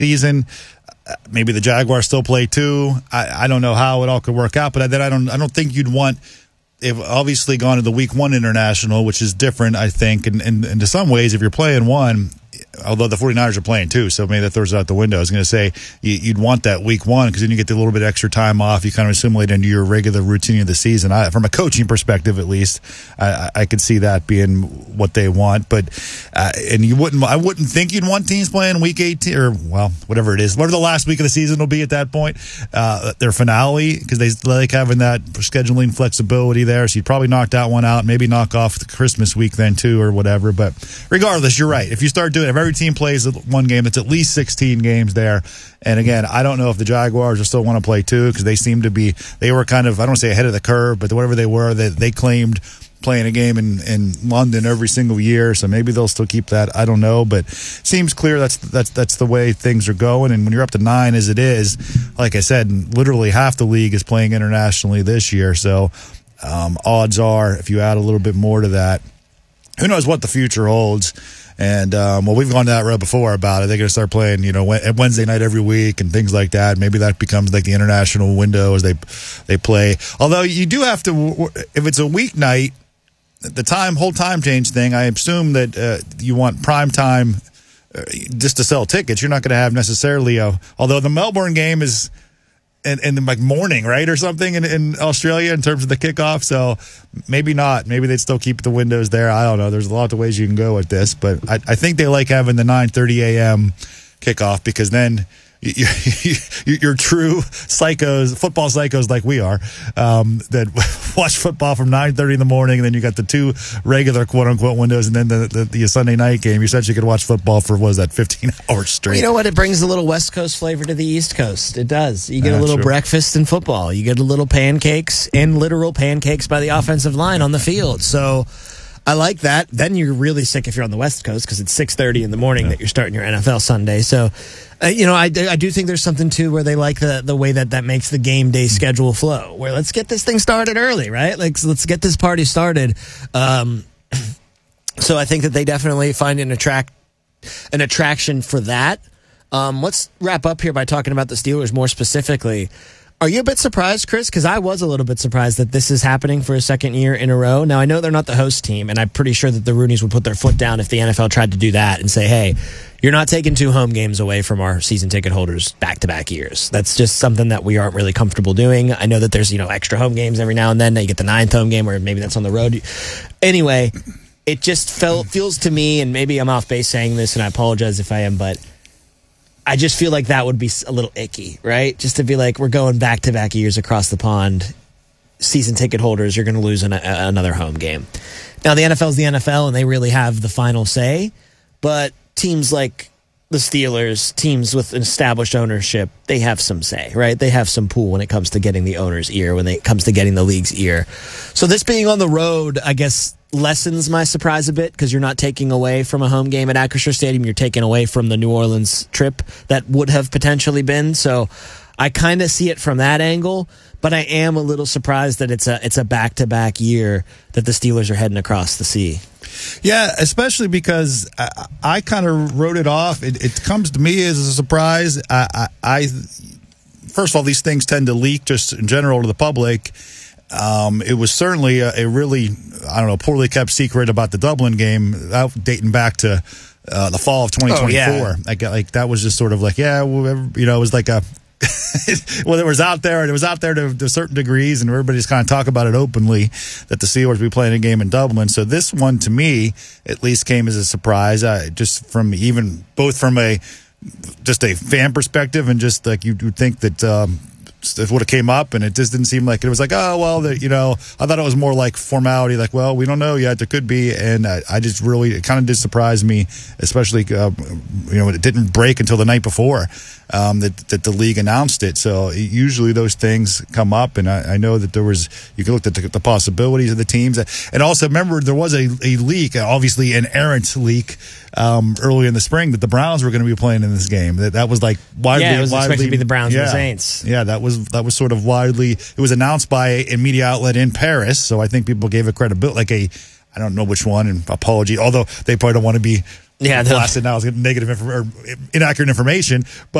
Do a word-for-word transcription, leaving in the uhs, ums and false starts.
season. Maybe the Jaguars still play too. I, I don't know how it all could work out, but then I don't I don't think you'd want. They've obviously gone to the week one international, which is different, I think. And, and, and to some ways, if you're playing one, although the 49ers are playing two, so maybe that throws it out the window. I was going to say you, you'd want that week one because then you get a little bit extra time off. You kind of assimilate into your regular routine of the season. I, from a coaching perspective, at least, I, I could see that being what they want. But uh, and you wouldn't, I wouldn't think you'd want teams playing week eighteen or well, whatever it is, whatever the last week of the season will be at that point, uh, their finale, because they like having that scheduling flexibility there. So you'd probably knock that one out, maybe knock off the Christmas week then too, or whatever. But regardless, you're right. If you start doing, if every team plays one game, it's at least sixteen games there. And again, I don't know if the Jaguars will still want to play two because they seem to be, they were kind of, I don't want to say ahead of the curve, but whatever they were, they, they claimed playing a game in, in London every single year. So maybe they'll still keep that. I don't know, but it seems clear that's that's that's the way things are going. And when you're up to nine as it is, like I said, literally half the league is playing internationally this year. So um, odds are, if you add a little bit more to that, who knows what the future holds. And, um, well, we've gone down that road before about it. They're going to start playing, you know, Wednesday night every week and things like that. Maybe that becomes like the international window as they they play. Although you do have to, if it's a weeknight, the time whole time change thing, I assume that uh, you want prime time uh, just to sell tickets. You're not going to have necessarily a, although the Melbourne game is in, in like morning, right, or something in, in Australia in terms of the kickoff. So maybe not. Maybe they'd still keep the windows there. I don't know. There's a lot of ways you can go with this, but I, I think they like having the nine thirty a.m. kickoff because then you, you, you're true psychos, football psychos like we are, um, that watch football from nine thirty in the morning, and then you got the two regular quote-unquote windows, and then the, the, the Sunday night game. You essentially could watch football for, what is that, fifteen hours straight. Well, you know what? It brings a little West Coast flavor to the East Coast. It does. You get Yeah, a little true. breakfast in football. You get a little pancakes and literal pancakes by the offensive line on the field. So I like that. Then you're really sick if you're on the West Coast because it's six thirty in the morning yeah. that you're starting your N F L Sunday. So, uh, you know, I, I do think there's something, too, where they like the, the way that that makes the game day schedule flow, where let's get this thing started early, right? Like, let's get this party started. Um, so I think that they definitely find an attract an attraction for that. Um, let's wrap up here by talking about the Steelers more specifically. Are you a bit surprised, Chris? Because I was a little bit surprised that this is happening for a second year in a row. Now, I know they're not the host team, and I'm pretty sure that the Roonies would put their foot down if the N F L tried to do that and say, hey, you're not taking two home games away from our season ticket holders back-to-back years. That's just something that we aren't really comfortable doing. I know that there's, you know, extra home games every now and then. That you get the ninth home game, or maybe that's on the road. Anyway, it just felt, feels to me, and maybe I'm off base saying this, and I apologize if I am, but I just feel like that would be a little icky, right? Just to be like, we're going back-to-back years across the pond. Season ticket holders, you're going to lose an, a, another home game. Now, the N F L is the N F L, and they really have the final say. But teams like the Steelers, teams with established ownership, they have some say, right? They have some pull when it comes to getting the owner's ear, when it comes to getting the league's ear. So this being on the road, I guess, lessens my surprise a bit because you're not taking away from a home game at Acrisure Stadium. You're taking away from the New Orleans trip that would have potentially been. So I kind of see it from that angle, but I am a little surprised that it's a it's a back-to-back year that the Steelers are heading across the sea. Yeah, especially because I, I kind of wrote it off. It, it comes to me as a surprise. I, I, I first of all, these things tend to leak just in general to the public. Um, it was certainly a, a really, I don't know, poorly kept secret about the Dublin game, that, dating back to uh, the fall of twenty twenty-four. Oh, yeah. Like, like that was just sort of like, yeah, well, you know, it was like a, well, it was out there, and it was out there to, to certain degrees, and everybody's kind of talk about it openly that the Steelers would be playing a game in Dublin. So this one, to me, at least came as a surprise, uh, just from even both from a just a fan perspective and just like you would think that. Um, It would have came up, and it just didn't seem like it was like, oh, well, the, you know, I thought it was more like formality, like, well, we don't know yet. There could be. And I, I just really, it kind of did surprise me, especially, uh, you know, it didn't break until the night before um, that, that the league announced it. So usually those things come up, and I, I know that there was, you can look at the, the possibilities of the teams. And also, remember, there was a, a leak, obviously an errant leak um, early in the spring that the Browns were going to be playing in this game. That that was like widely. Yeah, it was widely, expected to be the Browns yeah, and the Saints. Yeah, that was that was sort of widely. It was announced by a media outlet in Paris, so I think people gave it credibility. Like a, I don't know which one, and apology. Although they probably don't want to be Yeah, they'll- blasted now as negative inf- or inaccurate information. But